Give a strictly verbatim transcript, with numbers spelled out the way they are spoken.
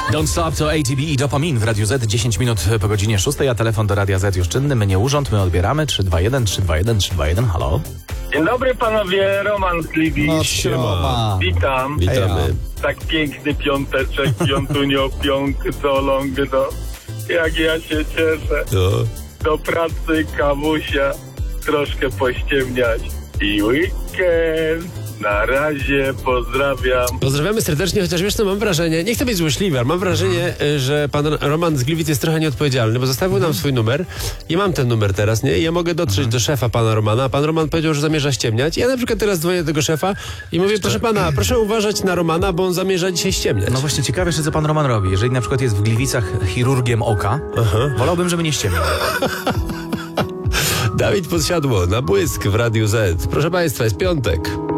Don't Stop to A T B i Dopamin w Radiu Z. dziesięć minut po godzinie szóstej, a telefon do Radia Z już czynny. My nie urząd, my odbieramy. trzy dwa jeden, trzy dwa jeden, trzy dwa jeden. Halo? Dzień dobry panowie, Roman z Gliwic. No, Siema. Witam. Witamy. Tak piękny piąteczek, piątunio, piąk, dolong, no. Jak ja się cieszę. No. Do pracy, kawusia, troszkę pościemniać. I weekend. Na razie, pozdrawiam. Pozdrawiamy serdecznie, chociaż wiesz co, mam wrażenie, nie chcę być złośliwy, ale mam wrażenie, że pan Roman z Gliwic jest trochę nieodpowiedzialny, bo zostawił nam swój numer. Ja mam ten numer teraz, nie? I ja mogę dotrzeć do szefa pana Romana, a pan Roman powiedział, że zamierza ściemniać. Ja na przykład teraz dzwonię do tego szefa i mówię, proszę pana, proszę uważać na Romana, bo on zamierza dzisiaj ściemniać. No właśnie ciekawe jeszcze, co pan Roman robi. Jeżeli na przykład jest w Gliwicach chirurgiem oka, Aha. wolałbym, żeby nie ściemniał. Dawid Podsiadło, na błysk w Radiu Z. Proszę państwa, jest piątek.